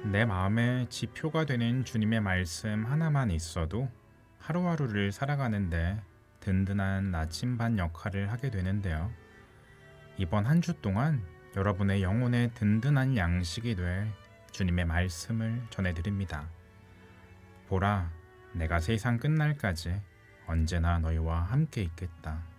내 마음의 지표가 되는 주님의 말씀 하나만 있어도 하루하루를 살아가는데 든든한 나침반 역할을 하게 되는데요. 이번 한 주 동안 여러분의 영혼의 든든한 양식이 될 주님의 말씀을 전해드립니다. 보라, 내가 세상 끝날까지 언제나 너희와 함께 있겠다.